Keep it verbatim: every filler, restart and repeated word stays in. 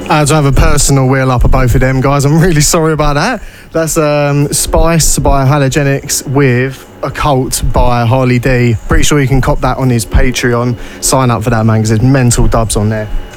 I had to have a personal wheel up of both of them, guys. I'm really sorry about that. That's um, Spice by Halogenics with Occult by Harley D. Pretty sure you can cop that on his Patreon. Sign up for that, man, because there's mental dubs on there.